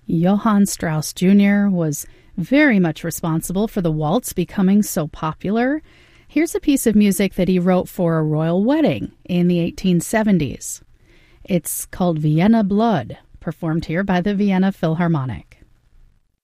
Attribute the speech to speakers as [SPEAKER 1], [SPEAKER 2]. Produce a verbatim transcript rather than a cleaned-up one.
[SPEAKER 1] Johann Strauss Junior was very much responsible for the waltz becoming so popular. Here's a piece of music that he wrote for a royal wedding in the eighteen seventies. It's called Vienna Blood, performed here by the Vienna Philharmonic.